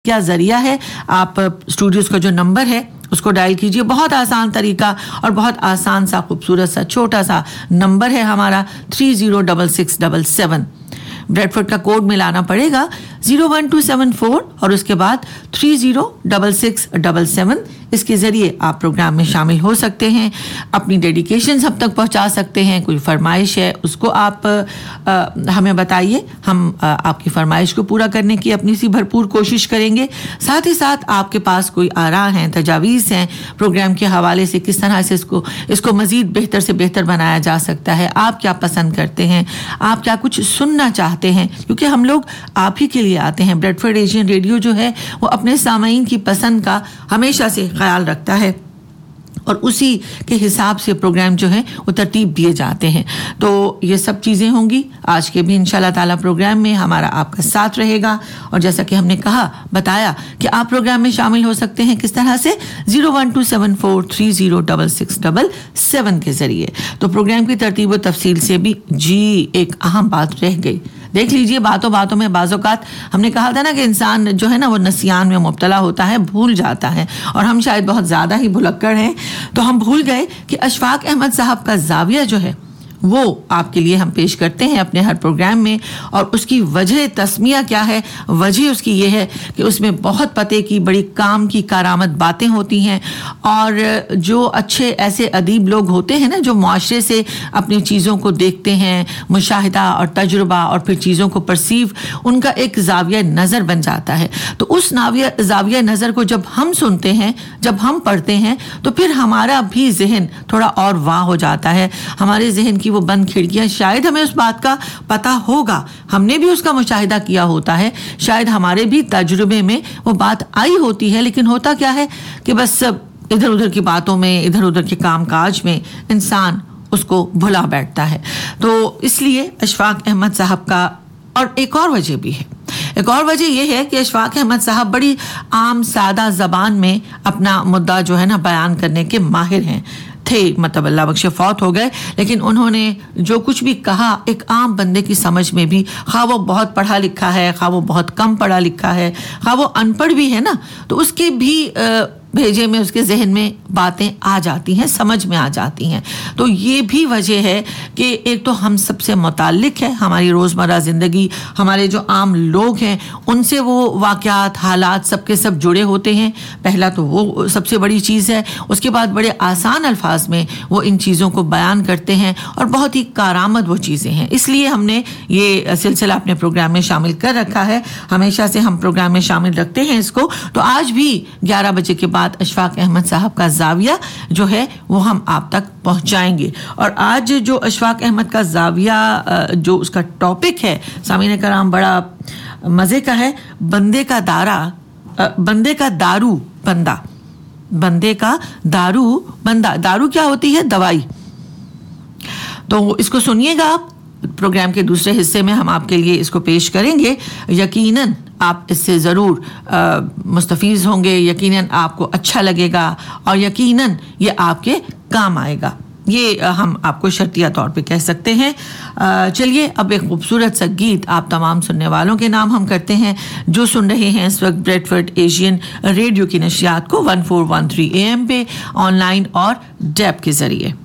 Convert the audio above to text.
क्या ज़रिया है, आप स्टूडियोज़ का जो नंबर है उसको डायल कीजिए। बहुत आसान तरीका और बहुत आसान सा खूबसूरत सा छोटा सा नंबर है हमारा 306677। ब्रेडफोर्ड का कोड मिलाना पड़ेगा 01274 और उसके बाद 306677। इसके ज़रिए आप प्रोग्राम में शामिल हो सकते हैं, अपनी डेडिकेशंस हम तक पहुंचा सकते हैं। कोई फरमाइश है उसको आप हमें बताइए, हम आपकी फरमाइश को पूरा करने की अपनी सी भरपूर कोशिश करेंगे। साथ ही साथ आपके पास कोई आरा हैं, तजावीज़ हैं प्रोग्राम के हवाले से, किस तरह से इसको मज़ीद बेहतर से बेहतर बनाया जा सकता है, आप क्या पसंद करते हैं, आप क्या कुछ सुनना चाहते हैं, क्योंकि हम लोग आप ही के लिए आते हैं। ब्रेडफोर्ड एशियन रेडियो जो है वो अपने सामाईन की पसंद का हमेशा से ख्याल रखता है और उसी के हिसाब से प्रोग्राम जो है वो तरतीब दिए जाते हैं। तो ये सब चीज़ें होंगी आज के भी इंशाल्लाह ताला प्रोग्राम में, हमारा आपका साथ रहेगा। और जैसा कि हमने बताया कि आप प्रोग्राम में शामिल हो सकते हैं किस तरह से 01274306677 के ज़रिए। तो प्रोग्राम की तरतीब व तफसील से भी एक अहम बात रह गई। देख लीजिए, बातों में बाज़ौक़ात हमने कहा था ना कि इंसान जो है ना वो नसियान में मुब्तला होता है, भूल जाता है, और हम शायद बहुत ज़्यादा ही भुलक्कड़ हैं। तो हम भूल गए कि अशफाक अहमद साहब का ज़ाविया जो है वो आपके लिए हम पेश करते हैं अपने हर प्रोग्राम में। और उसकी वजह तस्मिया क्या है? वजह उसकी ये है कि उसमें बहुत पते की बड़ी काम की कारामद बातें होती हैं, और जो अच्छे ऐसे अदीब लोग होते हैं ना जो मुआशरे से अपनी चीज़ों को देखते हैं, मुशाहिदा और तजुर्बा और फिर चीज़ों को परसीव, उनका एक ज़ाविया नज़र बन जाता है। तो उस ज़ाविया नज़र को जब हम सुनते हैं, जब हम पढ़ते हैं, तो फिर हमारा भी जहन थोड़ा और वाह हो जाता है। हमारे जहन की वो बंद खिड़कियां, शायद हमें उस बात का पता होगा, हमने भी उसका मुशाहिदा किया होता है, शायद हमारे भी तजुर्बे में वो बात आई होती है, लेकिन होता क्या है कि बस इधर उधर की बातों में, इधर उधर के कामकाज में इंसान उसको भुला बैठता है। तो इसलिए अशफाक अहमद साहब का, और एक और वजह भी है, एक और वजह यह है कि अशफाक अहमद साहब बड़ी आम सादा ज़बान में अपना मुद्दा जो है ना बयान करने के माहिर हैं थे। मतलब अल्लाह बख्शे फौत हो गए, लेकिन उन्होंने जो कुछ भी कहा एक आम बंदे की समझ में भी, खा वो बहुत पढ़ा लिखा है, खा वो बहुत कम पढ़ा लिखा है, खा वो अनपढ़ भी है ना, तो उसके भी भेजे में, उसके जहन में बातें आ जाती हैं, समझ में आ जाती हैं। तो ये भी वजह है कि एक तो हम सबसे मुताल्लिक है, हमारी रोज़मर्रा ज़िंदगी, हमारे जो आम लोग हैं उनसे वो वाक़यात, हालात सबके सब जुड़े होते हैं। पहला तो वो सबसे बड़ी चीज़ है। उसके बाद बड़े आसान अल्फाज में वो इन चीज़ों को बयान करते हैं और बहुत ही कारामद वो चीज़ें हैं। इसलिए हमने ये सिलसिला अपने प्रोग्राम में शामिल कर रखा है। हमेशा से हम प्रोग्राम में शामिल रखते हैं इसको। तो आज भी 11 बजे के अशफाक अहमद साहब का ज़ाविया जो है वो हम आप तक पहुंचाएंगे। और आज जो अशफाक अहमद का ज़ाविया जो उसका टॉपिक है सामीन कराम, बड़ा मज़े का है। बंदे का दारू बंदा, बंदे का दारू बंदा। दारू क्या होती है? दवाई। तो इसको सुनिएगा आप। प्रोग्राम के दूसरे हिस्से में हम आपके लिए इसको पेश करेंगे। यकीनन आप इससे ज़रूर मुस्तफ़ीज़ होंगे, यकीनन आपको अच्छा लगेगा और यकीनन ये आपके काम आएगा, ये हम आपको शर्तिया तौर पे कह सकते हैं। चलिए अब एक खूबसूरत सा गीत आप तमाम सुनने वालों के नाम हम करते हैं जो सुन रहे हैं इस वक्त ब्रेडफोर्ड एशियन रेडियो की नशियात को 1413 AM पे, ऑनलाइन और डैब के ज़रिए।